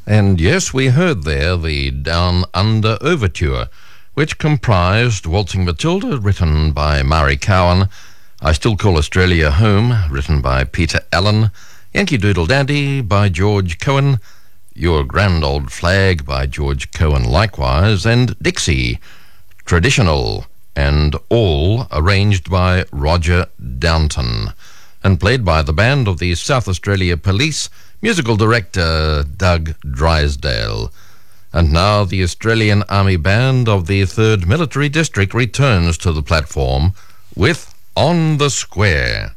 And yes, we heard there the Down Under Overture, which comprised Waltzing Matilda, written by Mari Cowan, I Still Call Australia Home, written by Peter Allen, Yankee Doodle Dandy by George Cohen, Your Grand Old Flag by George Cohen likewise, and Dixie, Traditional, and all arranged by Roger Downton, and played by the band of the South Australia Police, musical director Doug Drysdale. And now the Australian Army Band of the 3rd Military District returns to the platform with On the Square.